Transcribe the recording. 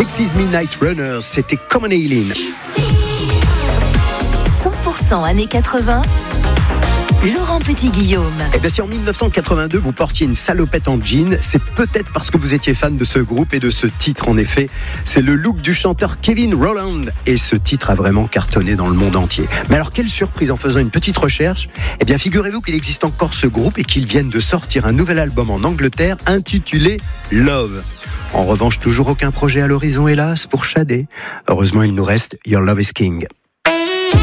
Texas Midnight Runners, c'était Common Aileen. 100% années 80. Laurent Petit-Guillaume. Eh bien, si en 1982 vous portiez une salopette en jean, c'est peut-être parce que vous étiez fan de ce groupe et de ce titre. En effet, c'est le look du chanteur Kevin Rowland et ce titre a vraiment cartonné dans le monde entier. Mais alors, quelle surprise en faisant une petite recherche. Eh bien, figurez-vous qu'il existe encore ce groupe et qu'ils viennent de sortir un nouvel album en Angleterre intitulé Love. En revanche, toujours aucun projet à l'horizon, hélas, pour Shadé. Heureusement, il nous reste Your Love is King.